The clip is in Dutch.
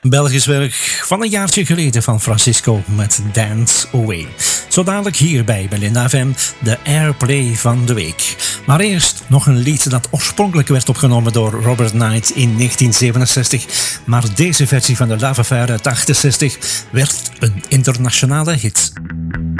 Belgisch werk van een jaartje geleden van Francisco met Dance Away. Zo dadelijk hier bij Belinda FM de Airplay van de week. Maar eerst nog een lied dat oorspronkelijk werd opgenomen door Robert Knight in 1967. Maar deze versie van de Love Affair uit 68 werd een internationale hit.